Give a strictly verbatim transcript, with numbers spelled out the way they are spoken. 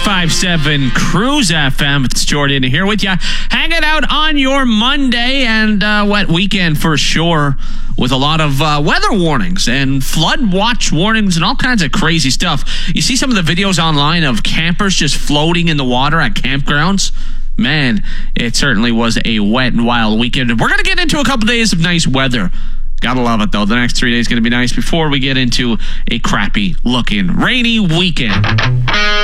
five seven Cruise F M. It's Jordan here with you, hanging out on your Monday and uh, wet weekend for sure, with a lot of uh, weather warnings and flood watch warnings and all kinds of crazy stuff. You see some of the videos online of campers just floating in the water at campgrounds. Man, it certainly was a wet and wild weekend. We're going to get into a couple days of nice weather. Gotta love it, though. The next three days going to be nice before we get into a crappy looking rainy weekend.